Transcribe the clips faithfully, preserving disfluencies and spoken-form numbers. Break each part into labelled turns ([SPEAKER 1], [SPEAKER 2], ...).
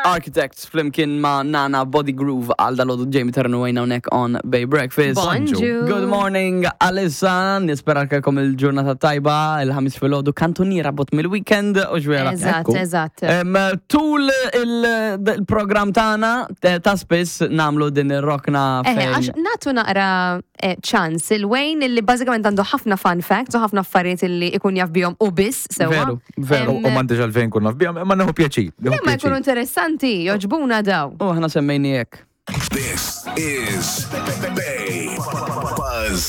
[SPEAKER 1] Architects flimkien ma' Nana Body Groove għal dal-għodu Jamie Ternuwejna unek on Bay Breakfast.
[SPEAKER 2] Bonjour.
[SPEAKER 1] Good morning, Alissa. Nispera kelkom il-ġurnata tajba, il-ħamis fil-għodu kantoniera bot mill-weekend u ġvera.
[SPEAKER 2] Eżatt, eżatt.
[SPEAKER 1] Tul il-program tana ta' spiss namlu din il-rokna
[SPEAKER 2] Eħe, għax natu naqra ċans il-Wayne illi bazzikament għandu ħafna fun facts u ħafna affarijiet illi ikun jaf bihom u biss sewa.
[SPEAKER 1] Veru, veru.
[SPEAKER 3] U mandiġ għalfejn kun naf bijom, ma neħu pjaċi.
[SPEAKER 2] Ma jkunu interessanti, joġbuna daw.
[SPEAKER 1] U ħana semmejni jek.
[SPEAKER 4] This is Bay Buzz.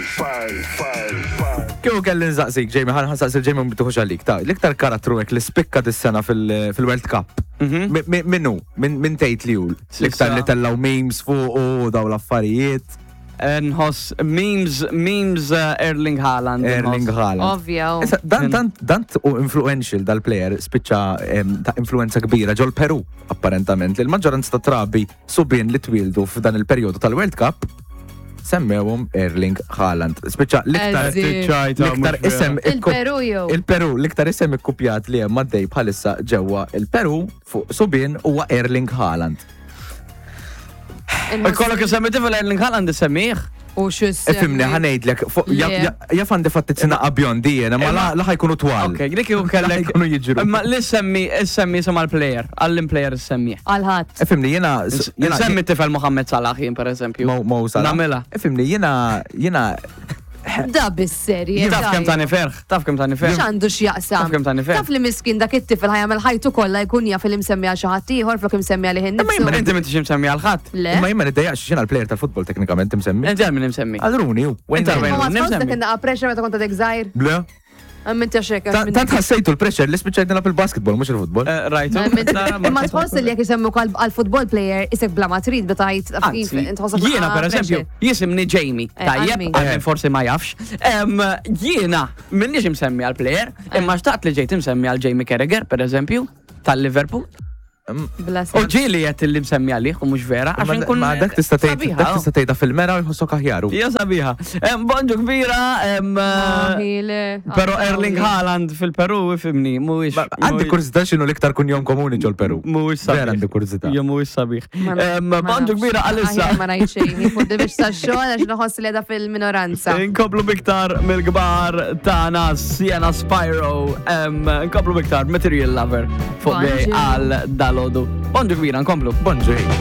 [SPEAKER 3] Kju kelli nżaqsik, Jamie, ħan ħansaqsik Jamie mbituħux għalik. Ta' l-iktar karattru għek li spikka dis-sena fil-World Cup. Minnu, minn tejt li jul. L-iktar li tellaw memes fuq u daw l-affarijiet.
[SPEAKER 1] Nħoss memes, memes Erling Haaland.
[SPEAKER 3] Erling Haaland.
[SPEAKER 2] Ovvja.
[SPEAKER 3] Dant u influential dal-player spiċċa ta' influenza kbira ġol Peru, apparentament, li l-maġġoranza ta' trabi subien li twildu f'dan il-perjodu tal-World Cup semmewhom Erling Haaland. Spiċċa l-iktar isem
[SPEAKER 2] il-Peru jew.
[SPEAKER 3] Il-Peru, l-iktar isem ikkupjat li hemm maddej bħalissa ġewwa il-Peru fuq subien huwa Erling Haaland.
[SPEAKER 1] Kollok jisemmi Erling Haaland semmiħ?
[SPEAKER 2] U xus.
[SPEAKER 3] Fimni, ħanejdlek, jafandi fattizzina qabjon dijena, ma laħa jkunu twal.
[SPEAKER 1] Ok, dik jkun kellek.
[SPEAKER 3] Jkunu jġru.
[SPEAKER 1] Ma li semmi, semmi sama l-player, għall-player semmi.
[SPEAKER 2] Għal-ħat.
[SPEAKER 3] Fimni, jena.
[SPEAKER 1] Semmi tifel Mohammed Salah jien, per eżempju.
[SPEAKER 3] Mo Salah.
[SPEAKER 1] Namela.
[SPEAKER 3] Fimni, jena, jena.
[SPEAKER 2] Da bis-serje.
[SPEAKER 1] Taf kem tani ferħ, taf kem tani ferħ.
[SPEAKER 2] X'għandu x'jaqsam.
[SPEAKER 1] Taf kem tani ferħ.
[SPEAKER 2] Taf li miskin dak it-tifel ħajamel ħajtu kollha jkun jaf li msemmi għal xi ħadd ieħor flok imsemmi għalih
[SPEAKER 1] innifsu. Ma jimma inti m'intix imsemmi għal ħadd.
[SPEAKER 2] Le.
[SPEAKER 3] Ma jimma niddejjaqx x'inha l-plejer tal-futbol teknikament imsemmi.
[SPEAKER 1] Inti għal min imsemmi.
[SPEAKER 3] Għadruni hu.
[SPEAKER 1] Inti għal
[SPEAKER 2] Ma
[SPEAKER 1] min
[SPEAKER 2] tħoss dak
[SPEAKER 1] imsemmi.
[SPEAKER 2] inna pressure meta kont għadek żgħir.
[SPEAKER 3] Ble.
[SPEAKER 2] Amminti xek.
[SPEAKER 3] Tant ħassejtu l-pressure li spiċċajtna fil-basketball, mhux il-futbol.
[SPEAKER 1] Rajtu.
[SPEAKER 2] Ma tħoss li jekk isemmu għal-futbol player isek bla Madrid betajt kif
[SPEAKER 1] jiena per eżempju jisimni Jamie tajjeb għalmejn forsi ma jafx jiena minnix imsemmi għal-player imma xtaqt li ġejt imsemmi għal Jamie Carragher per eżempju tal-Liverpool. U ġili jett li msemmi għalih, u mux vera, għaxin kun.
[SPEAKER 3] Ma dak tista' tgħidha fil-mera u jħossok aħjaru.
[SPEAKER 1] Ja sabiħa. Bonġu kbira, pero Erling Haaland fil-Peru, ifimni, mhuwiex.
[SPEAKER 3] Għandi kurzita x'inhu l-iktar kunjom komuni ġol Peru.
[SPEAKER 1] Mhuwiex sabiħ.
[SPEAKER 3] Vera għandi kurzita.
[SPEAKER 1] Jo mhuwiex sabiħ. Bonġu kbira għalissa.
[SPEAKER 2] Ma ngħid xejn, jifuddi biex tax-xogħol għax noħoss li qiegħda fil-minoranza.
[SPEAKER 1] Inkoplu biktar mill-kbar tagħna Sienna Spyro, inkoplu biktar Material Lover fuq għal dal Bonġu kbira, nkomplu.
[SPEAKER 3] Bonġu.